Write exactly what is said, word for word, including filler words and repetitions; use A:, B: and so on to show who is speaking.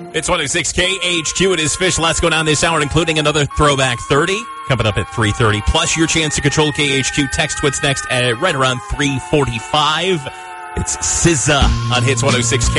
A: It's one oh six K H Q. It is Fish. Let's go down this hour, including another Throwback thirty coming up at three thirty. Plus your chance to control K H Q. Text what's next at right around three forty-five. It's S Z A on Hits one oh six K